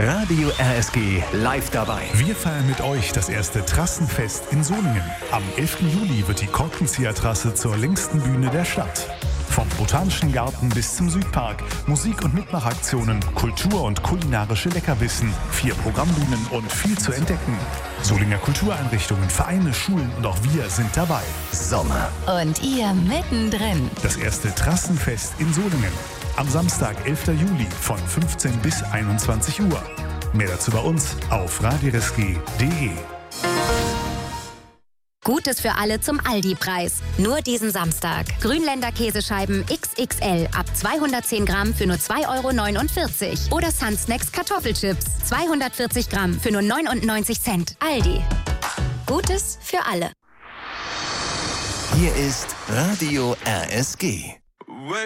Radio RSG live dabei. Wir feiern mit euch das erste Trassenfest in Solingen. Am 11. Juli wird die Korkenzieher-Trasse zur längsten Bühne der Stadt. Vom Botanischen Garten bis zum Südpark, Musik- und Mitmachaktionen, Kultur- und kulinarische Leckerbissen, 4 Programmbühnen und viel zu entdecken. Solinger Kultureinrichtungen, Vereine, Schulen und auch wir sind dabei. Sommer. Und ihr mittendrin. Das erste Trassenfest in Solingen. Am Samstag, 11. Juli von 15 bis 21 Uhr. Mehr dazu bei uns auf radiorsg.de. Gutes für alle zum Aldi-Preis. Nur diesen Samstag. Grünländer Käsescheiben XXL ab 210 Gramm für nur 2,49 € Oder Sunsnacks Kartoffelchips 240 Gramm für nur 99 Cent. Aldi. Gutes für alle. Hier ist Radio RSG.